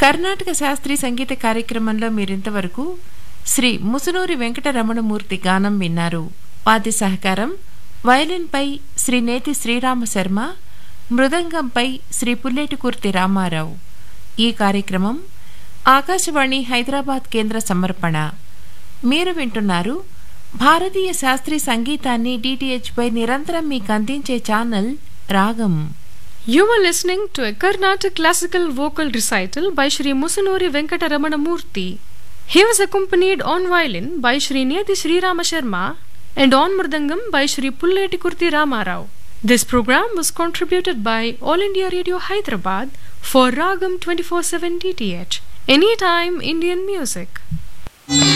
కర్ణాటక శాస్త్రీయ సంగీత కార్యక్రమంలో మీరింతవరకు శ్రీ ముసునూరి వెంకటరమణమూర్తి గానం విన్నారు. వాద్య సహకారం వయలిన్పై శ్రీ నేతి శ్రీరామ శర్మ, మృదంగంపై శ్రీ పుల్లేటికుర్తి రామారావు. ఈ కార్యక్రమం ఆకాశవాణి హైదరాబాద్ కేంద్ర సమర్పణ. మీరు వింటున్నారు భారతీయ శాస్త్రీయ సంగీతాన్ని DTH పై నిరంతరం మీకు అందించే ఛానల్ రాగం. You were listening to a Carnatic classical vocal recital by Shri Musunuri Venkataramanamurthy. He was accompanied on violin by Shri Neti Sri Rama Sharma and on mridangam by Shri Pulletikurti Ramarao. This program was contributed by All India Radio Hyderabad for Ragam 24/7 DTH. Anytime Indian music.